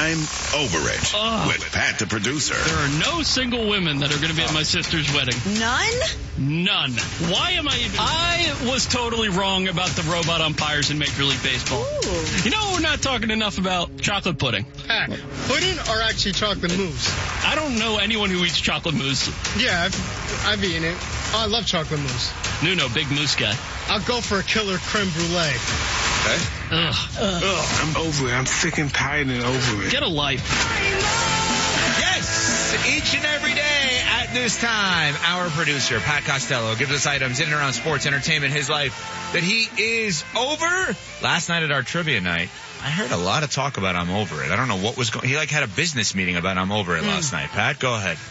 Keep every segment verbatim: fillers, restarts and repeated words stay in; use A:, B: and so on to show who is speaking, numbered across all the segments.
A: I'm Over It
B: Oh.
A: with Pat the producer.
B: There are no single women that are going to be at my sister's wedding.
C: None?
B: None. Why am I even... I was totally wrong about the robot umpires in Major League Baseball.
C: Ooh.
B: You know, we're not talking enough about chocolate pudding.
D: Pat, pudding or actually chocolate mousse?
B: I don't know anyone who eats chocolate mousse.
D: Yeah, I've, I've eaten it. Oh, I love chocolate mousse.
B: Nuno, big mousse guy.
D: I'll go for a killer creme brulee.
A: Okay.
B: Ugh.
E: Ugh, I'm over it. I'm sick and tired and over it.
B: Get a life.
F: Yes, each and every day at this time, our producer, Pat Costello, gives us items in and around sports, entertainment, his life, that he is over. Last night at our trivia night, I heard a lot of talk about I'm over it. I don't know what was going, he like had a business meeting about I'm over it last night. Pat, go ahead.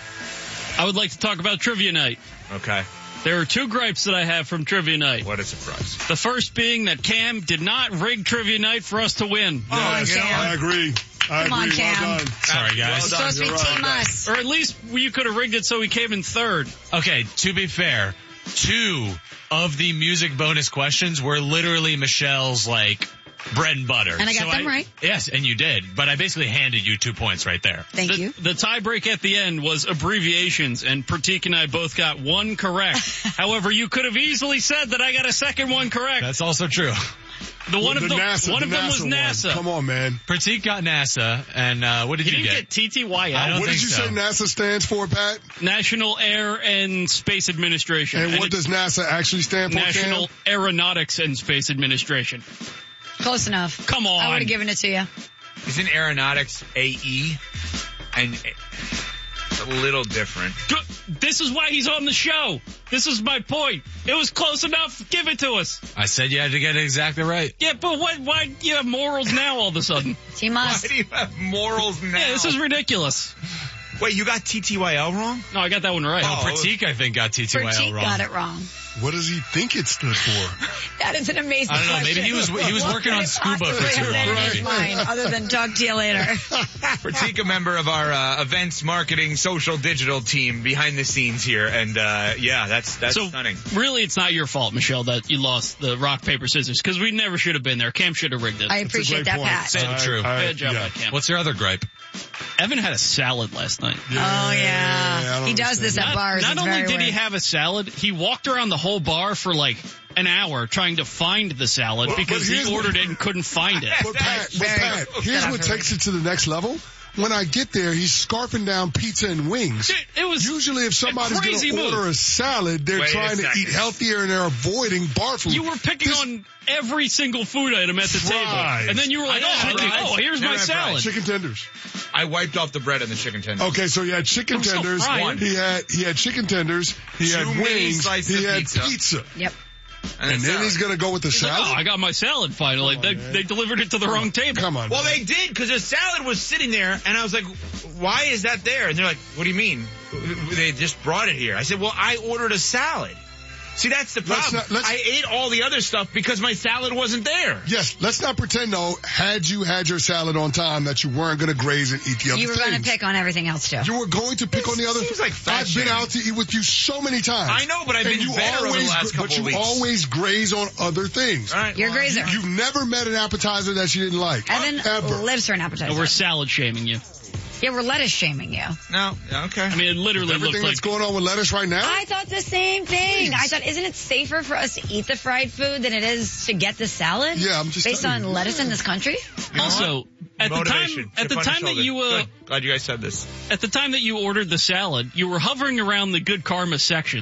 B: I would like to talk about trivia night.
F: Okay.
B: There are two gripes that I have from trivia night.
F: What a surprise.
B: The first being that Cam did not rig trivia night for us to win.
C: Come on, Cam.
G: I agree. I
C: Come on,
G: agree.
C: Cam.
G: Well done.
H: Sorry, guys.
C: You're supposed to be
G: You're
C: team
G: right.
C: us.
B: Or at least you could have rigged it so he came in third.
H: Okay, to be fair, two of the music bonus questions were literally Michelle's, like, bread and butter.
C: And I got
H: So
C: them right.
H: Yes, and you did. But I basically handed you two points right there.
C: Thank
B: the,
C: you.
B: The tiebreak at the end was abbreviations, and Pratik and I both got one correct. However, you could have easily said that I got a second one correct.
H: That's also true.
B: The one
G: the
B: of the
G: NASA,
B: one
G: the
B: of them was
G: NASA
B: NASA.
G: One. Come on, man.
H: Pratik got NASA, and uh, what did
B: He
H: you
B: didn't
H: get?
B: get T T Y
H: I
B: L,
H: don't
G: What
H: think
G: did you
H: so.
G: say NASA stands for, Pat?
B: National Air and Space Administration.
G: And, what
B: it's
G: does NASA actually stand for,
B: National
G: Cam?
B: Aeronautics and Space Administration.
C: Close enough.
B: Come on.
C: I would have given it to you.
F: Isn't aeronautics A E? And it's a little different.
B: Good. This is why he's on the show. This is my point. It was close enough. Give it to us.
H: I said you had to get it exactly right.
B: Yeah, but what, why do you have morals now all of a sudden?
C: Team
F: Why
C: us.
F: do you have morals now?
B: Yeah, this is ridiculous.
F: Wait, you got T T Y L wrong?
B: No, I got that one right.
H: Oh, Pratik, I think, got T T Y L
C: Pratik
H: wrong.
C: got it wrong.
G: What does he think it stood for?
C: That is an amazing
H: I don't know,
C: question.
H: maybe he was he was
C: What
H: working
C: could
H: on
C: it
H: scuba for
C: possibly
H: too
C: have been
H: long.
C: in his mind, other than talk to you later.
F: Pratik, a member of our uh, events, marketing, social, digital team behind the scenes here, and uh, yeah, that's that's
B: so
F: stunning.
B: really, it's not your fault, Michelle, that you lost the rock paper scissors because we never should have been there. Cam should have rigged it.
C: I
G: That's a
C: appreciate
G: great
C: that,
G: point.
C: Pat.
H: Say the
G: I-
H: truth.
G: I-
B: Good job,
G: yeah.
B: by Cam.
H: What's your other gripe?
B: Evan had a salad last night.
G: Yeah,
C: Oh, yeah.
G: yeah, I don't
C: He does this
G: understand.
C: at bars.
B: Not
C: It's
B: only
C: very
B: did he
C: weird.
B: have a salad, he walked around the whole bar for like an hour trying to find the salad
G: But-
B: because
G: but
B: he
G: here's
B: ordered
G: what-
B: it and couldn't find it.
G: But Pat, but
C: Very
G: Pat,
C: good.
G: here's
C: Set
G: what
C: up
G: takes it to the next level. When I get there, he's scarfing down pizza and wings.
B: Dude, it was
G: Usually if somebody's going
B: crazy
G: to
B: move.
G: order a salad, they're
F: Wait a
G: trying to
F: second.
G: eat healthier and they're avoiding bar food.
B: You were picking
G: This-
B: on every single food item at the
G: Fries.
B: table. And then you were like,
F: I know,
B: oh,
F: fries.
B: oh, here's
F: No,
B: my
F: no,
B: salad.
G: Chicken tenders.
F: I wiped off the bread and the chicken tenders.
G: Okay, so he had chicken
B: I'm still
G: tenders.
B: frying.
G: He had he had chicken tenders. He
F: Two
G: had
F: mini
G: wings.
F: slices
G: He
F: of
G: had
F: pizza.
G: pizza.
C: Yep.
F: And,
G: And then
F: salad.
G: he's going to go with the
B: He's like,
G: salad?
B: oh, I got my salad finally.
G: Come on,
B: they,
G: man.
B: they delivered it to the wrong table.
G: Come on.
F: Well,
G: man.
F: they did, because the salad was sitting there, and I was like, why is that there? And they're like, what do you mean? They just brought it here. I said, well, I ordered a salad. See, that's the
G: Let's
F: problem.
G: not- let's-
F: I ate all the other stuff because my salad wasn't there.
G: Yes, let's not pretend, though, had you had your salad on time, that you weren't going to graze and eat the other
C: You were
G: things.
C: going to pick on everything else, too.
G: You were going to pick
F: This
G: on the other.
F: seems like fat
G: I've been
F: shaming.
G: out to eat with you so many times.
F: I know, but I've
G: and
F: been
G: you
F: better over the
G: always,
F: last
G: But
F: couple
G: you
F: weeks.
G: always graze on other things.
F: All right,
C: You're a
F: well,
C: grazer.
G: You've never met an appetizer that you didn't like.
C: Evan
G: Ever.
C: lives for an appetizer.
B: And we're salad shaming you.
C: yeah, we're lettuce shaming you.
F: No, okay.
B: I mean, it literally
G: Everything
B: looked
G: that's
B: like...
G: going on with lettuce right now?
C: I thought the same thing.
G: Please.
C: I thought, isn't it safer for us to eat the fried food than it is to get the salad?
G: Yeah, I'm just
C: Based
G: telling
C: on
G: you.
C: lettuce in this country?
F: know
B: Also, at the
F: Motivation.
B: time, at
F: Chip
B: the
F: on your
B: time that
F: shoulder.
B: you, uh,
F: Good. Glad you guys said this.
B: at the time that you ordered the salad, you were hovering around the good karma section.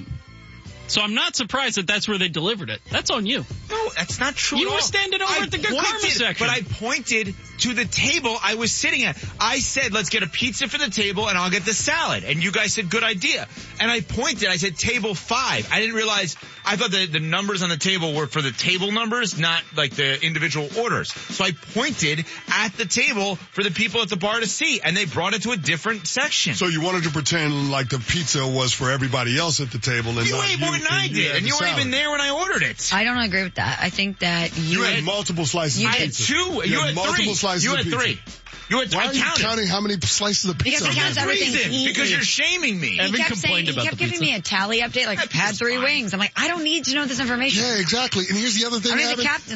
B: So I'm not surprised that that's where they delivered it. That's on you.
F: No, that's not true
B: You
F: at
B: were
F: all.
B: standing over
F: I
B: at the Good Karma
F: pointed-
B: section.
F: But I pointed to the table I was sitting at. I said, let's get a pizza for the table and I'll get the salad. And you guys said, good idea. And I pointed, I said, table five. I didn't realize, I thought the, the numbers on the table were for the table numbers, not like the individual orders. So I pointed at the table for the people at the bar to see, and they brought it to a different section.
G: So you wanted to pretend like the pizza was for everybody else at the table, and
F: you
G: not
F: ate more than
G: and
F: I
G: you
F: did,
G: had
F: and
G: the
F: you weren't
G: salad.
F: even there when I ordered it.
C: I don't agree with that. I think that you,
G: You had multiple slices
C: You
G: of
F: I had
G: pizza.
F: two. You,
G: You
F: had,
G: had multiple
F: three.
G: slices
F: you
G: of
F: had
G: pizza.
F: three. You had,
G: Why
F: I
G: are you
F: counted.
G: counting how many slices of pizza?
C: Because he
G: are
C: counts
G: there?
C: everything
F: Reason,
C: he
F: because you're
C: eats.
F: shaming me.
C: He
B: Evan
C: kept
B: complained
C: saying,
B: about
C: he kept
B: the
C: giving
B: pizza.
C: me a tally update, like,
F: That
C: had
F: pizza's
C: three
F: fine.
C: wings. I'm like, I don't need to know this information.
G: Yeah, exactly. And here's the other thing,
C: I'm the
G: Evan.
C: captain.